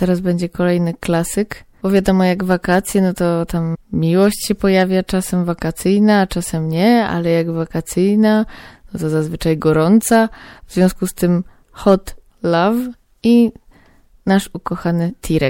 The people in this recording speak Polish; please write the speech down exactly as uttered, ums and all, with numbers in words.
teraz będzie kolejny klasyk. Bo wiadomo, jak wakacje, no to tam miłość się pojawia, czasem wakacyjna, a czasem nie, ale jak wakacyjna, no to zazwyczaj gorąca. W związku z tym Hot Love i nasz ukochany T-Rex.